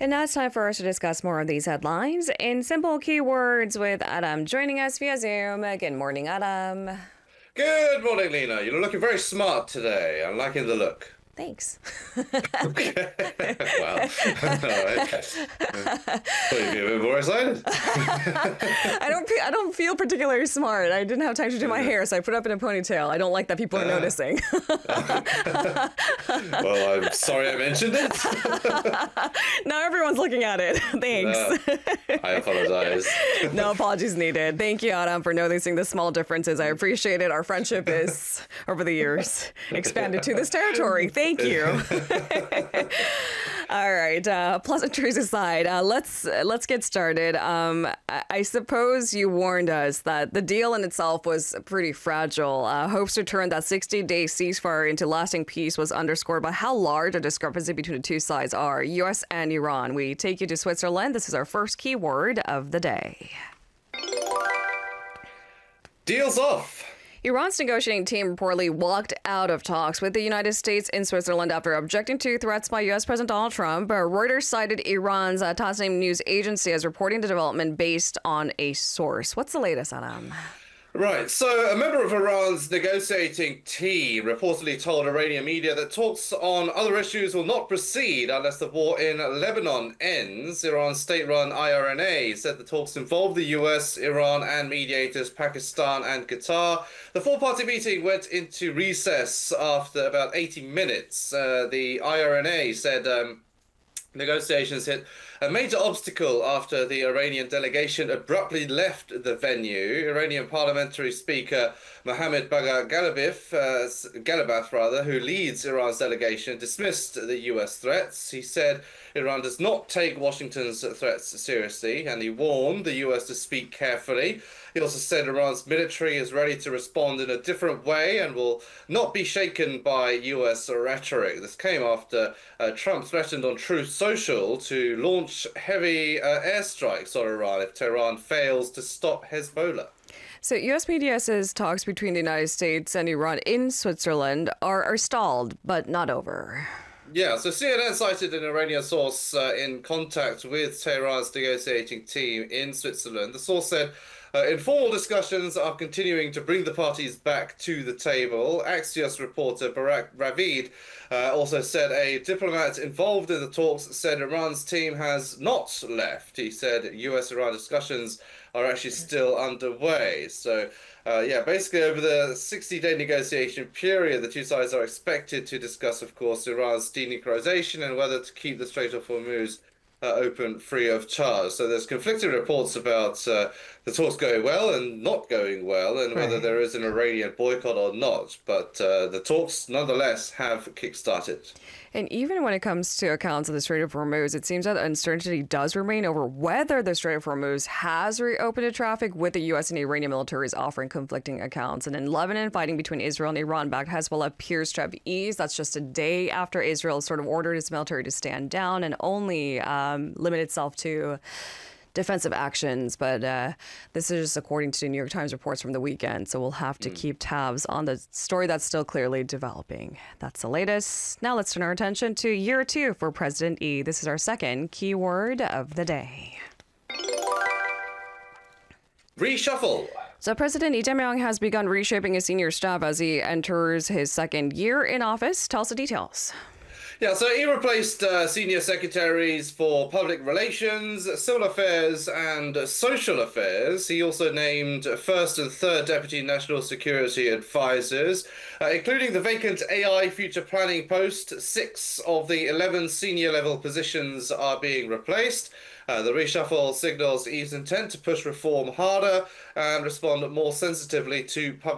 And now it's time for us to discuss more of these headlines in simple keywords with Adam joining us via Zoom. Good morning, Adam. Good morning, Lena. You're looking very smart today. I'm liking the look. Thanks. Okay. Well, all right. Thought you'd be a bit more excited. I don't feel particularly smart. I didn't have time to do my hair, so I put it up in a ponytail. I don't like that people are noticing. Well, I'm sorry I mentioned it. Now everyone's looking at it. Thanks. I apologize. No apologies needed. Thank you, Adam, for noticing the small differences. I appreciate it. Our friendship is, over the years, expanded to this territory. Thank you. All right. Pleasantries aside, let's get started. I suppose you warned us that the deal in itself was pretty fragile. Hopes to turn that 60-day ceasefire into lasting peace was underscored by how large a discrepancy between the two sides are, U.S. and Iran. We take you to Switzerland. This is our first keyword of the day. Deals off. Iran's negotiating team reportedly walked out of talks with the United States in Switzerland after objecting to threats by U.S. President Donald Trump. Reuters cited Iran's Tasnim news agency as reporting the development based on a source. What's the latest, Adam? Right, so a member of Iran's negotiating team reportedly told Iranian media that talks on other issues will not proceed unless the war in Lebanon ends. Iran's state-run IRNA said the talks involved the US, Iran, and mediators Pakistan and Qatar. The four-party meeting went into recess after about 80 minutes. The IRNA said negotiations hit a major obstacle after the Iranian delegation abruptly left the venue. Iranian parliamentary speaker Mohammad Bagher Ghalibaf, who leads Iran's delegation, dismissed the US threats. He said Iran does not take Washington's threats seriously, and he warned the US to speak carefully. He also said Iran's military is ready to respond in a different way and will not be shaken by US rhetoric. This came after Trump threatened on Truth Social to launch heavy airstrikes on Iran if Tehran fails to stop Hezbollah. So U.S. media says talks between the United States and Iran in Switzerland are stalled, but not over. Yeah, so CNN cited an Iranian source in contact with Tehran's negotiating team in Switzerland. The source said informal discussions are continuing to bring the parties back to the table. Axios reporter Barak Ravid also said a diplomat involved in the talks said Iran's team has not left. He said US-Iran discussions are actually still underway. So, basically over the 60-day negotiation period, the two sides are expected to discuss, of course, Iran's denuclearization and whether to keep the Strait of Hormuz open free of charge. So there's conflicting reports about the talks going well and not going well, and whether there is an Iranian boycott or not. But the talks, nonetheless, have kick-started. And even when it comes to accounts of the Strait of Hormuz, it seems that uncertainty does remain over whether the Strait of Hormuz has reopened to traffic, with the U.S. and Iranian militaries offering conflicting accounts. And in Lebanon, fighting between Israel and Iran-backed Hezbollah appears to have eased. That's just a day after Israel sort of ordered its military to stand down and only limit itself to defensive actions, but this is just according to New York Times reports from the weekend, so we'll have to keep tabs on the story that's still clearly developing. That's the latest. Now let's turn our attention to year two for President Yi. This is our second keyword of the day. Reshuffle. So President Lee Jae-myung has begun reshaping his senior staff as he enters his second year in office. Tell us the details. Yeah, so he replaced senior secretaries for public relations, civil affairs, and social affairs. He also named first and third deputy national security advisors, including the vacant AI future planning post. 6 of the 11 senior level positions are being replaced. The reshuffle signals Yi's intent to push reform harder and respond more sensitively to public